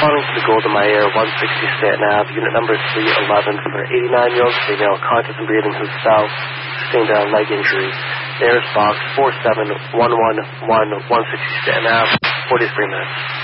Responding to the Golda Meir 160 Stanton Ave, unit number 311 for 89-year-old female, conscious and breathing herself, sustained a leg injury. Nearest box 47111 160 Stanton Ave, 43 minutes.